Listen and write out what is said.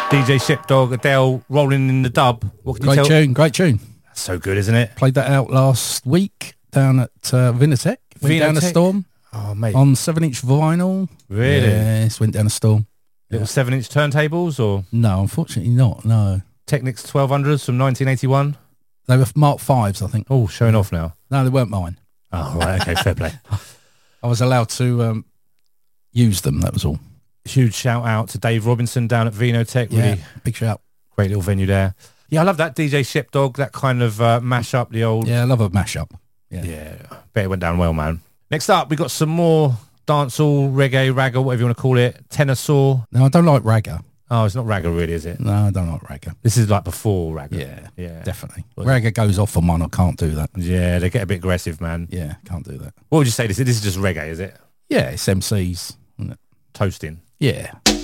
DJ Shepdog, Adele, Rolling in the Dub. What can you tell? Great tune. That's so good, isn't it? Played that out last week down at Vinatech. Went down a storm. Oh, mate. On 7-inch vinyl. Really? Yes, went down a storm. Little 7-inch turntables or? No, unfortunately not, no. Technics 1200s from 1981? They were Mark 5s, I think. Oh, showing off now. No, they weren't mine. Oh, right, okay, fair play. I was allowed to use them, that was all. Huge shout out to Dave Robinson down at Vinotech. Really big shout. Great little venue there. Yeah, I love that DJ Shepdog, that kind of mash up the old... Yeah, I love a mash up. Yeah, bet it went down well, man. Next up, we got some more dancehall, reggae, ragga, whatever you want to call it. Tenor saw. No, I don't like ragga. Oh, it's not ragga really, is it? No, I don't like ragga. This is like before ragga. Yeah, definitely. Ragga goes off on one, I can't do that. Yeah, they get a bit aggressive, man. Yeah, can't do that. What would you say this is? This is just reggae, is it? Yeah, it's MCs, isn't it? Toasting. Yeah.